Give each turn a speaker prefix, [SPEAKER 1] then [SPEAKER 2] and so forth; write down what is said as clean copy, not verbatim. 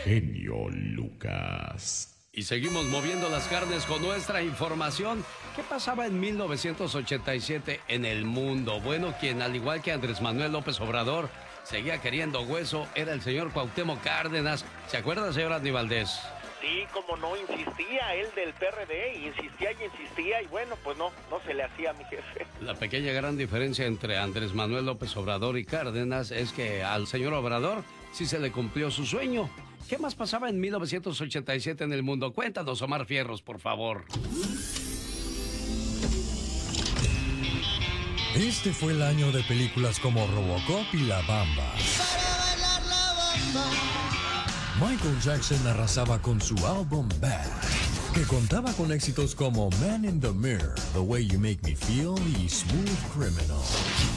[SPEAKER 1] genio Lucas.
[SPEAKER 2] Y seguimos moviendo las carnes con nuestra información. ¿Qué pasaba en 1987 en el mundo? Bueno, quien al igual que Andrés Manuel López Obrador seguía queriendo hueso era el señor Cuauhtémoc Cárdenas. ¿Se acuerda, señor Andy Valdés?
[SPEAKER 3] Sí, como no, insistía él del PRD, insistía y bueno, pues no se le hacía a mi jefe.
[SPEAKER 2] La pequeña gran diferencia entre Andrés Manuel López Obrador y Cárdenas es que al señor Obrador sí se le cumplió su sueño. ¿Qué más pasaba en 1987 en el mundo? Cuéntanos, Omar Fierros, por favor.
[SPEAKER 4] Este fue el año de películas como Robocop y La Bamba.
[SPEAKER 5] Para bailar la bamba.
[SPEAKER 4] Michael Jackson arrasaba con su álbum Bad, que contaba con éxitos como Man in the Mirror, The Way You Make Me Feel y Smooth Criminal.